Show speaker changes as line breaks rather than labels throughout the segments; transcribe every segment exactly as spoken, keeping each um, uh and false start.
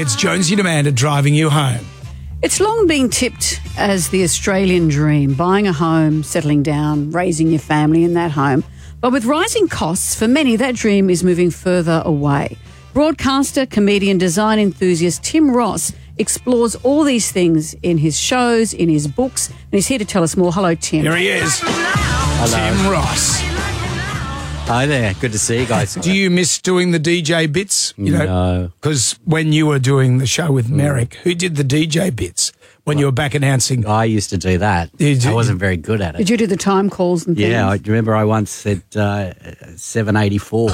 It's Jonesy and Amanda driving you home.
It's long been tipped as the Australian dream, buying a home, settling down, raising your family in that home. But with rising costs, for many, that dream is moving further away. Broadcaster, comedian, design enthusiast Tim Ross explores all these things in his shows, in his books, and he's here to tell us more. Hello, Tim.
Here he is. Hello. Tim Ross.
Hi there. Good to see you guys.
Do you miss doing the D J bits? You know,
No.
because when you were doing the show with Merrick, who did the D J bits when you were back announcing?
I used to do that.
Did you-
I wasn't very good at it.
Did you do the time calls and things?
Yeah, I remember I once said uh, seven eighty-four.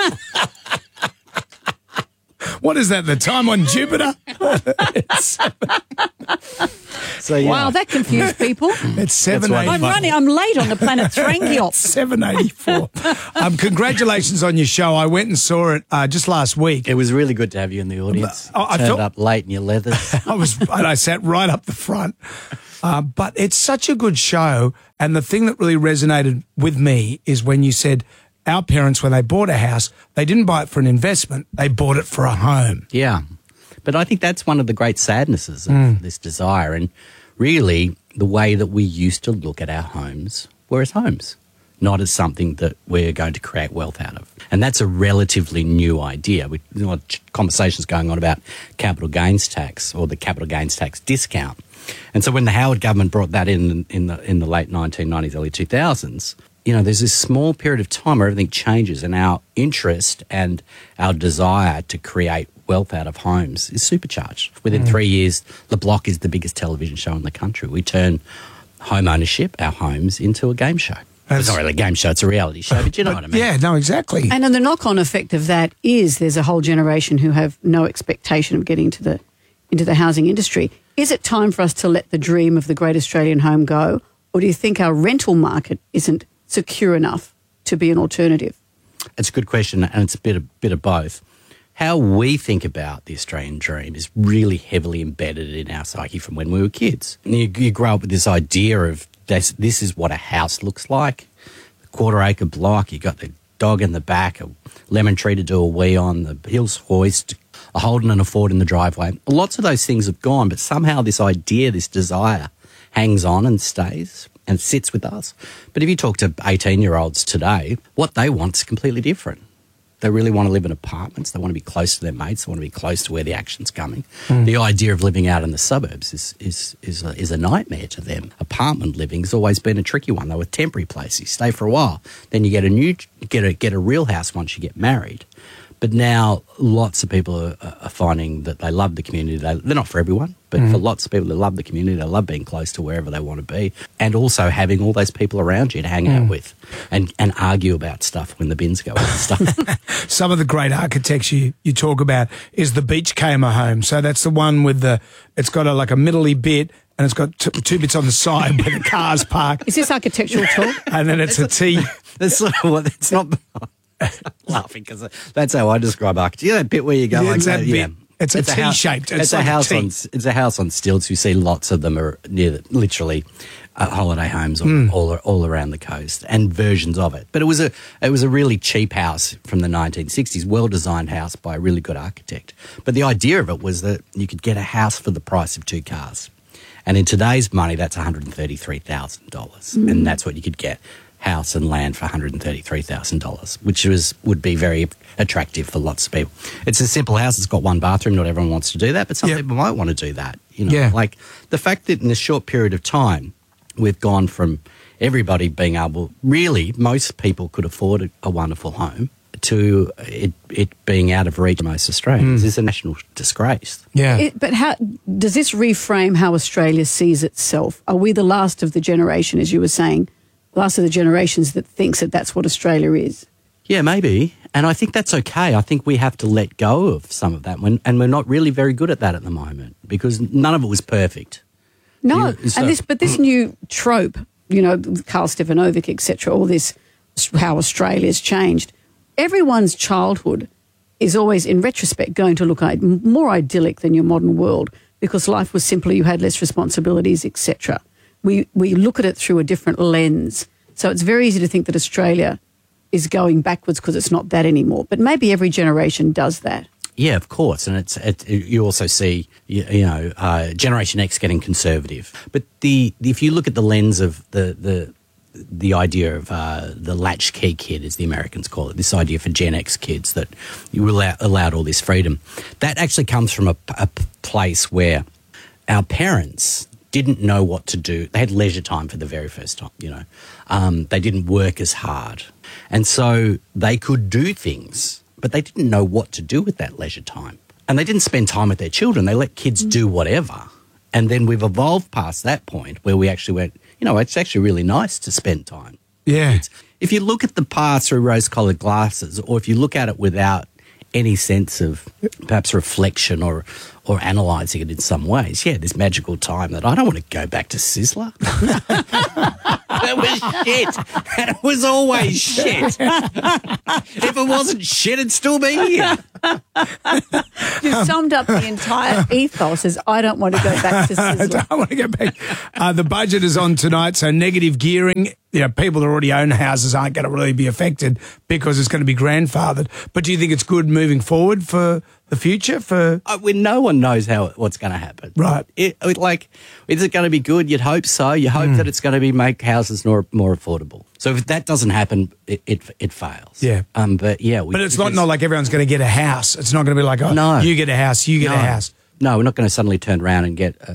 What is that, the time on Jupiter? it's
So yeah.
Wow, that confused people.
it's seven
why-
I'm
eighty-four.
running. I'm late on the planet Thrangiop.
seven eighty-four. um, congratulations on your show. I went and saw it uh, just last week.
It was really good to have you in the audience.
I- I
Turned
felt-
up late in your leathers.
I was, and I sat right up the front. Uh, but it's such a good show. And the thing that really resonated with me is when you said our parents, when they bought a house, they didn't buy it for an investment. They bought it for a home.
Yeah. But I think that's one of the great sadnesses of
Mm.
this desire. And really, the way that we used to look at our homes were as homes, not as something that we're going to create wealth out of. And that's a relatively new idea. We, there's a lot of conversations going on about capital gains tax or the capital gains tax discount. And so when the Howard government brought that in in the, in the late nineteen nineties, early two thousands, you know, there's this small period of time where everything changes and our interest and our desire to create wealth out of homes is supercharged. Within mm. three years, The Block is the biggest television show in the country. We turn home ownership, our homes, into a game show.
That's-
It's not really a game show, it's a reality show, but you know what I mean.
Yeah, no, exactly.
And then the knock-on effect of that is there's a whole generation who have no expectation of getting to the into the housing industry. Is it time for us to let the dream of the great Australian home go, or do you think our rental market isn't secure enough to be an alternative?
It's a good question, and it's a bit of, bit of both. How we think about the Australian dream is really heavily embedded in our psyche from when we were kids. And you, you grow up with this idea of this, this is what a house looks like, a quarter acre block, you got the dog in the back, a lemon tree to do a wee on, the Hills hoist, a Holden and a Ford in the driveway. Lots of those things have gone, but somehow this idea, this desire hangs on and stays and sits with us. But if you talk to eighteen-year-olds today, what they want is completely different. They really want to live in apartments. They want to be close to their mates. They want to be close to where the action's coming. Mm. The idea of living out in the suburbs is is is a, is a nightmare to them. Apartment living has always been a tricky one. They were temporary places. You stay for a while, then you get a new get a get a real house once you get married. But now lots of people are, are finding that they love the community. They, they're not for everyone, but mm. for lots of people that love the community, they love being close to wherever they want to be, and also having all those people around you to hang mm. out with and, and argue about stuff when the bins go out and stuff.
Some of the great architecture you, you talk about is the Beachcomber home. So that's the one with the, it's got a, like a middly bit, and it's got t- two bits on the side where the cars park.
Is this architectural talk?
And then it's a T.
That's sort of what, it's not... laughing because that's how I describe architecture. You know that bit where you go
Yeah,
like
it's that
that,
bit.
yeah.
It's a
It's a house-
T-shaped.
It's,
It's
a
like a
house
T.
on. It's a house on stilts. You see lots of them are near, the, literally, uh, holiday homes all,
Mm.
all all around the coast and versions of it. But it was a it was a really cheap house from the nineteen sixties, well designed house by a really good architect. But the idea of it was that you could get a house for the price of two cars, and in today's money, that's one hundred and thirty three thousand dollars,
Mm.
and that's what you could get. House and land for one hundred and thirty-three thousand dollars, which was would be very attractive for lots of people. It's a simple house. It's got one bathroom. Not everyone wants to do that, but some
Yep.
people might want to do that. You know,
Yeah.
like the fact that in a short period of time, we've gone from everybody being able, really, most people could afford a, a wonderful home, to it, it being out of reach of most Australians.
Mm.
Is a national disgrace.
Yeah.
It, but how does this reframe how Australia sees itself? Are we the last of the generation, as you were saying, last of the generations that thinks that that's what Australia is?
Yeah, maybe. And I think that's okay. I think we have to let go of some of that. When, and we're not really very good at that at the moment because none of it was perfect.
No,
You- so-
and this, but this new trope, you know, Karl Stefanovic, et cetera, all this, how Australia's changed. Everyone's childhood is always, in retrospect, going to look more idyllic than your modern world because life was simpler, you had less responsibilities, et cetera. We we look at it through a different lens. So it's very easy to think that Australia is going backwards because it's not that anymore. But maybe every generation does that.
Yeah, of course, and it's it, you also see you, you know uh, Generation X getting conservative, but the if you look at the lens of the the the idea of uh, the latchkey kid, as the Americans call it, this idea for Gen X kids that you were allow, allowed all this freedom, that actually comes from a, a place where our parents didn't know what to do. They had leisure time for the very first time, you know. Um, they didn't work as hard, and so they could do things, but they didn't know what to do with that leisure time. And they didn't spend time with their children. They let kids do whatever. And then we've evolved past that point where we actually went, you know, it's actually really nice to spend time.
Yeah.
It's, if you look at the past through rose-coloured glasses, or if you look at it without any sense of perhaps reflection or or analysing it in some ways, yeah, this magical time that I don't want to go back to Sizzler. That was shit. And it was always shit. If it wasn't shit, it'd still be here.
You've summed up the entire ethos as I don't want to go back to
I
Sizzler.
don't want to go back. Uh, the budget is on tonight, so negative gearing. You know, people that already own houses aren't going to really be affected because it's going to be grandfathered. But do you think it's good moving forward for the future? For
Uh, when no one knows how what's going to happen,
Right.
It, it, like, is it going to be good? You'd hope so. You hope that it's going to be make houses more more affordable. So if that doesn't happen, it it, it fails.
Yeah.
Um. But yeah. We,
But it's not,
because-
not like everyone's going to get a house. It's not going to be like, oh,
No.
you get a house, you get
No.
a house.
No, we're not going to suddenly turn around and get a,